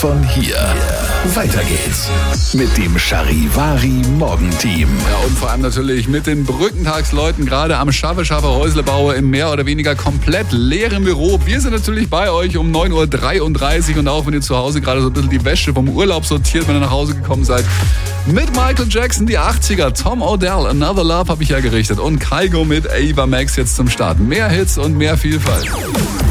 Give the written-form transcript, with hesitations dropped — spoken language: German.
von hier. Weiter geht's mit dem Charivari Morgenteam. Ja, und vor allem natürlich mit den Brückentagsleuten, gerade am Schaffe-Häusle-Baue im mehr oder weniger komplett leeren Büro. Wir sind natürlich bei euch um 9.33 Uhr und auch wenn ihr zu Hause gerade so ein bisschen die Wäsche vom Urlaub sortiert, wenn ihr nach Hause gekommen seid. Mit Michael Jackson, die 80er, Tom Odell, Another Love habe ich ja gerichtet und Kygo mit Ava Max jetzt zum Start. Mehr Hits und mehr Vielfalt.